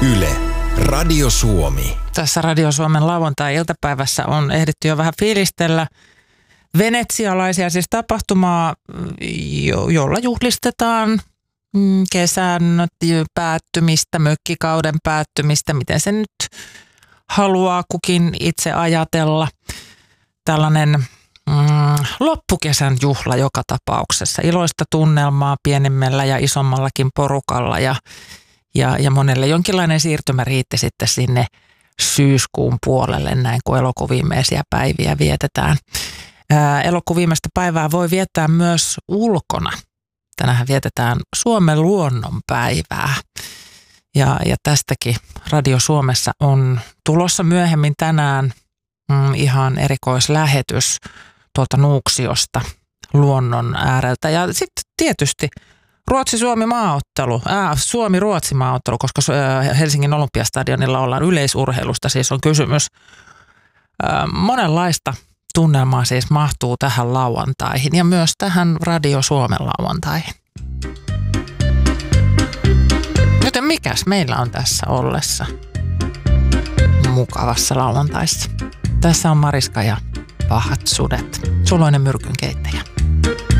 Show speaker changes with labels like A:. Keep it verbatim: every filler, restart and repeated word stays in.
A: Yle, Radio Suomi.
B: Tässä Radio Suomen lauantai-iltapäivässä on ehditty jo vähän fiilistellä venetsialaisia, siis tapahtumaa, jo- jolla juhlistetaan kesän päättymistä, mökkikauden päättymistä, miten se nyt haluaa kukin itse ajatella. Tällainen mm, loppukesän juhla joka tapauksessa. Iloista tunnelmaa pienemmällä ja isommallakin porukalla ja, ja, ja monelle jonkinlainen siirtymä riitti sitten sinne syyskuun puolelle, näin kuin elokuun viimeisiä päiviä vietetään. Ää, elokuun viimeistä päivää voi viettää myös ulkona. Tänään vietetään Suomen luonnonpäivää. Ja, ja tästäkin Radio Suomessa on tulossa myöhemmin tänään mm, ihan erikoislähetys tuolta Nuuksiosta luonnon ääreltä. Ja sitten tietysti Ruotsi-Suomi-maaottelu, äh, Suomi-Ruotsi-maaottelu, koska äh, Helsingin Olympiastadionilla ollaan yleisurheilusta, siis on kysymys. Äh, monenlaista tunnelmaa siis mahtuu tähän lauantaihin ja myös tähän Radio Suomen lauantaihin. Joten mikäs meillä on tässä ollessa mukavassa lauantaissa? Tässä on Mariska ja Pahat sudet, suloinen myrkyn keittäjä.